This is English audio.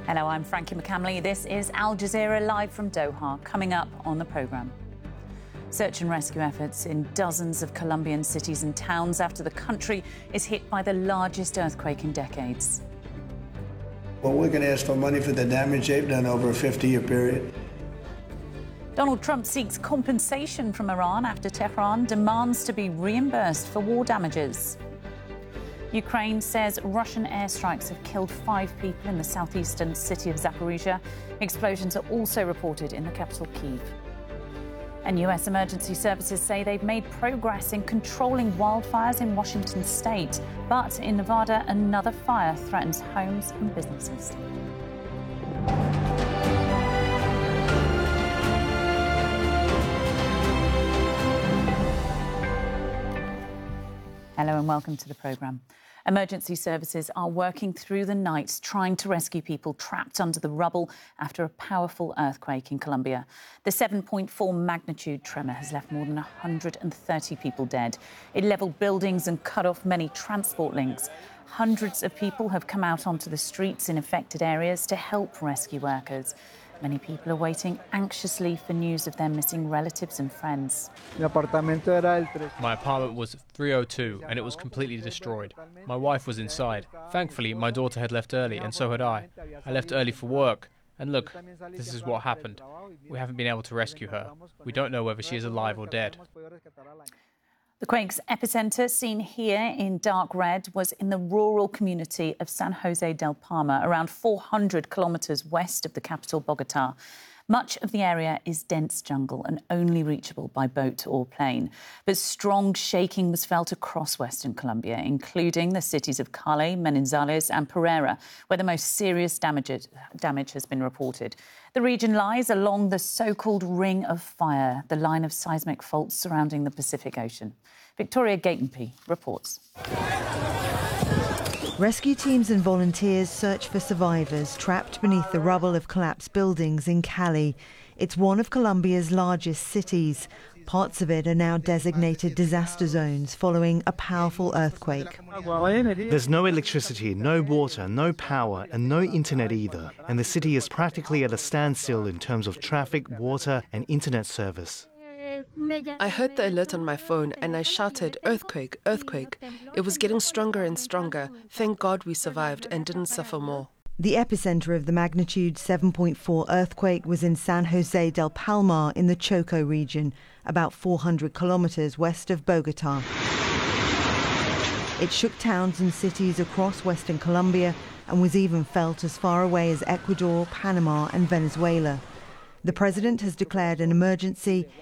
Hello, I'm Frankie McCamley. This is Al Jazeera live from Doha. Coming up on the programme. Search and rescue efforts in dozens of Colombian cities and towns after the country is hit by the largest earthquake in decades. Well, we're going to ask for money for the damage they've done over a 50-year period. Donald Trump seeks compensation from Iran after Tehran demands to be reimbursed for war damages. Ukraine says Russian airstrikes have killed 5 people in the southeastern city of Zaporizhia. Explosions are also reported in the capital, Kyiv. And US emergency services say they've made progress in controlling wildfires in Washington state. But in Nevada, another fire threatens homes and businesses. Hello and welcome to the programme. Emergency services are working through the night trying to rescue people trapped under the rubble after a powerful earthquake in Colombia. The 7.4 magnitude tremor has left more than 130 people dead. It levelled buildings and cut off many transport links. Hundreds of people have come out onto the streets in affected areas to help rescue workers. Many people are waiting anxiously for news of their missing relatives and friends. My apartment was 302 and it was completely destroyed. My wife was inside. Thankfully, my daughter had left early and so had I. I left early for work. And look, this is what happened. We haven't been able to rescue her. We don't know whether she is alive or dead. The quake's epicentre, seen here in dark red, was in the rural community of San Jose del Palma, around 400 kilometres west of the capital, Bogotá. Much of the area is dense jungle and only reachable by boat or plane. But strong shaking was felt across western Colombia, including the cities of Cali, Manizales and Pereira, where the most serious damage has been reported. The region lies along the so-called Ring of Fire, the line of seismic faults surrounding the Pacific Ocean. Victoria Gatenby reports. Rescue teams and volunteers search for survivors trapped beneath the rubble of collapsed buildings in Cali. It's one of Colombia's largest cities. Parts of it are now designated disaster zones following a powerful earthquake. There's no electricity, no water, no power and no internet either. And the city is practically at a standstill in terms of traffic, water and internet service. I heard the alert on my phone and I shouted, "Earthquake, earthquake." It was getting stronger and stronger. Thank God we survived and didn't suffer more. The epicentre of the magnitude 7.4 earthquake was in San Jose del Palma in the Choco region, about 400 kilometres west of Bogotá. It shook towns and cities across western Colombia and was even felt as far away as Ecuador, Panama and Venezuela. The president has declared an emergency